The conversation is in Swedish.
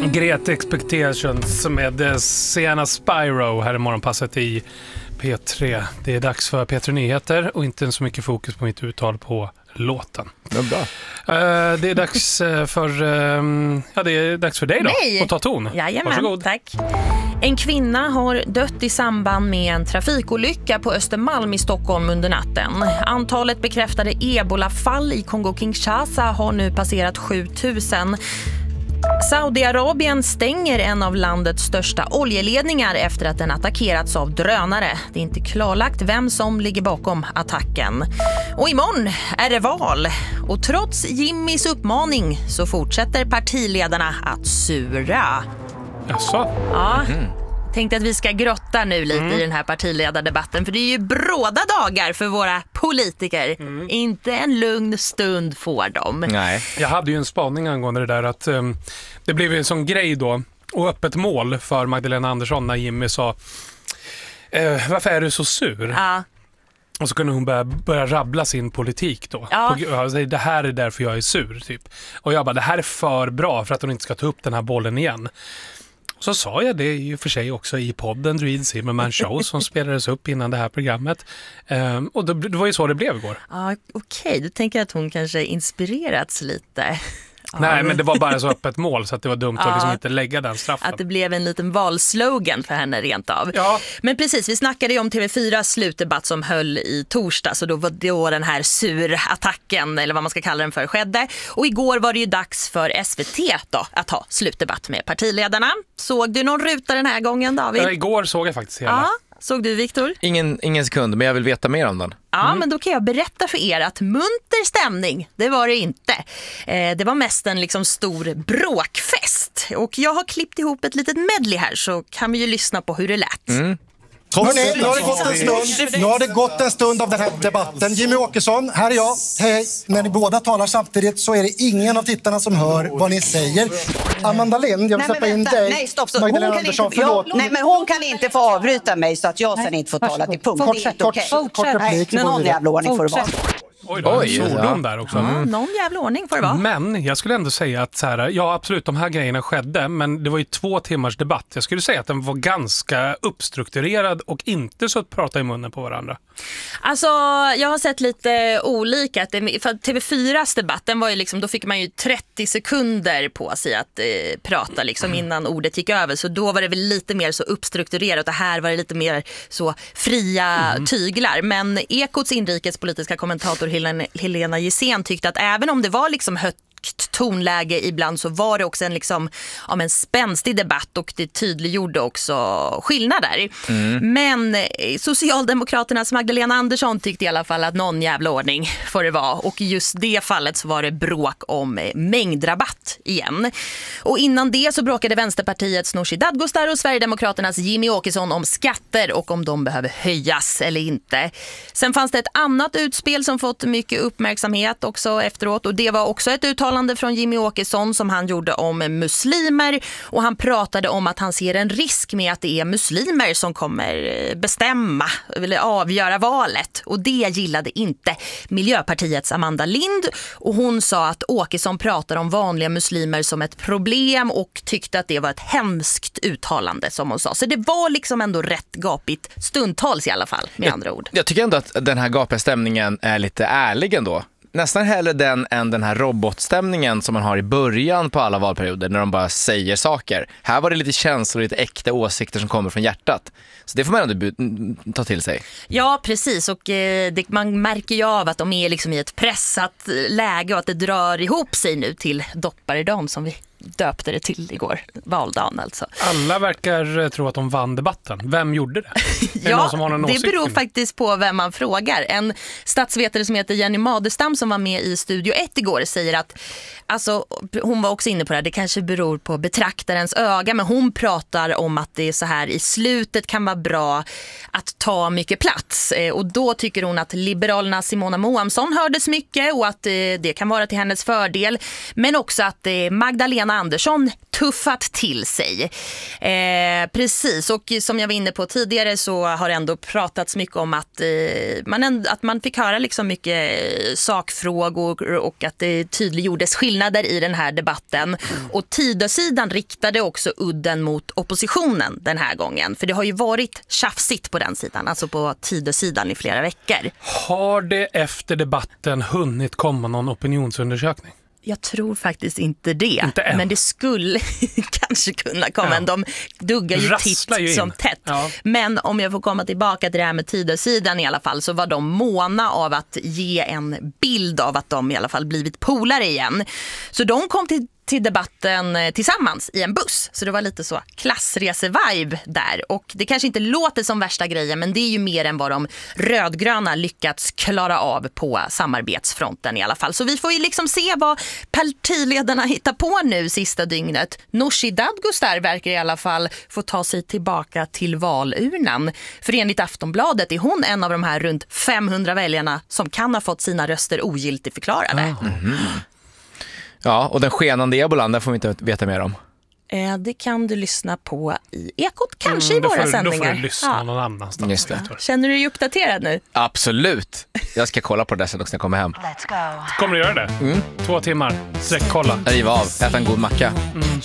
Great Expectations med Sienna Spyro här i morgonpasset i P3. Det är dags för P3 Nyheter och inte så mycket fokus på mitt uttal på låten. Ja, bra. Det är dags för dig då. Nej. Att ta ton. Jajamän, varsågod. tack. En kvinna har dött i samband med en trafikolycka på Östermalm i Stockholm under natten. Antalet bekräftade ebolafall i Kongo-Kinshasa har nu passerat 7000. Saudiarabien stänger en av landets största oljeledningar efter att den attackerats av drönare. Det är inte klarlagt vem som ligger bakom attacken. Och imorgon är det val. Och trots Jimmys uppmaning så fortsätter partiledarna att sura. Jaså? Ja, tänkte att vi ska grotta nu lite i den här partiledardebatten. För det är ju bråda dagar för våra politiker. Inte en lugn stund får de. Nej. Jag hade ju en spaning angående det där att det blev en sån grej då och öppet mål för Magdalena Andersson när Jimmy sa varför är du så sur? Ja. Och så kunde hon börja rabbla sin politik då. Ja. Det här är därför jag är sur typ. Och jag bara, det här är för bra för att hon inte ska ta upp den här bollen igen. Så sa jag det ju för sig också i podden Druid Zimmerman Show som spelades upp innan det här programmet. Och det var ju så det blev igår. Ja, okej. Du tänker att hon kanske inspirerats lite. Nej, men det var bara så öppet mål så att det var dumt att liksom inte lägga den straffen. Att det blev en liten valslogan för henne rent av. Ja. Men precis, vi snackade ju om TV4 slutdebatt som höll i torsdag. Så då var det den här surattacken, eller vad man ska kalla den för, skedde. Och igår var det ju dags för SVT då att ha slutdebatt med partiledarna. Såg du någon ruta den här gången, David? Igår såg jag faktiskt hela. Ja. Såg du, Viktor? Ingen sekund, men jag vill veta mer om den. Ja, men då kan jag berätta för er att munter stämning, det var det inte. Det var mest en liksom stor bråkfest. Och jag har klippt ihop ett litet medley här så kan vi ju lyssna på hur det lät. Hörrni, nu har det gått en stund av den här debatten. Jimmy Åkesson, här är jag. Hej. När ni båda talar samtidigt så är det ingen av tittarna som hör vad ni säger. Amanda Lind, jag vill släppa in dig. Nej, stopp. Magdalena Andersson, förlåt. Nej, men hon kan inte få avbryta mig så att jag sen inte får tala till punkt. Det är inte okej. Kort replik. Men någon jävla ordning får det vara. Oj, sordom där också. Någon jävla ordning får det vara. Men jag skulle ändå säga att så här, ja absolut de här grejerna skedde, men det var ju 2 timmars debatt. Jag skulle säga att den var ganska uppstrukturerad och inte så att prata i munnen på varandra. Alltså, jag har sett lite olika. För TV4s debatten var ju liksom, då fick man ju 30 sekunder på sig att prata liksom innan ordet gick över. Så då var det väl lite mer så uppstrukturerat och här var det lite mer så fria tyglar. Men Ekots inrikespolitiska kommentator Helena Gissén tyckte att även om det var liksom tonläge ibland så var det också en liksom en spänstig debatt och det tydliggjorde också skillnader. Men Socialdemokraternas Magdalena Andersson tyckte i alla fall att någon jävla ordning får det vara, och i just det fallet så var det bråk om mängdrabatt igen. Och innan det så bråkade Vänsterpartiets Nooshi Dadgostar och Sverigedemokraternas Jimmy Åkesson om skatter och om de behöver höjas eller inte. Sen fanns det ett annat utspel som fått mycket uppmärksamhet också efteråt, och det var också ett uttalande från Jimmy Åkesson som han gjorde om muslimer, och han pratade om att han ser en risk med att det är muslimer som kommer bestämma eller avgöra valet, och det gillade inte Miljöpartiets Amanda Lind, och hon sa att Åkesson pratar om vanliga muslimer som ett problem och tyckte att det var ett hemskt uttalande som hon sa. Så det var liksom ändå rätt gapigt stundtals i alla fall, med andra ord. Jag tycker ändå att den här gapiga stämningen är lite ärlig ändå. Nästan hellre den än den här robotstämningen som man har i början på alla valperioder när de bara säger saker. Här var det lite känslor, lite äkta åsikter som kommer från hjärtat. Så det får man ändå ta till sig. Ja, precis. Och man märker ju av att de är liksom i ett pressat läge och att det drar ihop sig nu till dopparedagen som vi döpte det till igår, valdagen alltså. Alla verkar tro att de vann debatten. Vem gjorde det? Ja, som har någon det åsikt? beror faktiskt på vem man frågar. En statsvetare som heter Jenny Madestam som var med i Studio 1 igår säger att, alltså, hon var också inne på det kanske beror på betraktarens öga, men hon pratar om att det är så här i slutet kan vara bra att ta mycket plats, och då tycker hon att Liberalerna Simona Moamsson hördes mycket och att det kan vara till hennes fördel, men också att Magdalena Magdalena Andersson tuffat till sig. Precis, och som jag var inne på tidigare så har det ändå pratats mycket om att man fick höra liksom mycket sakfrågor och att det tydliggjordes skillnader i den här debatten. Och Tidösidan riktade också udden mot oppositionen den här gången. För det har ju varit tjafsigt på den sidan, alltså på Tidösidan i flera veckor. Har det efter debatten hunnit komma någon opinionsundersökning? Jag tror faktiskt inte det. Inte än. Men det skulle kanske kunna komma. Ja. De duggar ju titt som tätt. Ja. Men om jag får komma tillbaka till det här med Tidösidan i alla fall, så var de måna av att ge en bild av att de i alla fall blivit polare igen. Så de kom till debatten tillsammans i en buss. Så det var lite så klassrese-vibe där. Och det kanske inte låter som värsta grejen, men det är ju mer än vad de rödgröna lyckats klara av på samarbetsfronten i alla fall. Så vi får ju liksom se vad partiledarna hittar på nu sista dygnet. Nooshi Dadgostar verkar i alla fall få ta sig tillbaka till valurnan. För enligt Aftonbladet är hon en av de här runt 500 väljarna som kan ha fått sina röster ogiltigförklarade. Ja, och den skenande ebolan, där får vi inte veta mer om. Det kan du lyssna på i Ekot, kanske i våra sändningar. Då får du lyssna någon annanstans. Just det. Känner du dig uppdaterad nu? Absolut. Jag ska kolla på det sen också när jag kommer hem. Kommer du göra det? 2 timmar, kolla. Riva av, äta en god macka.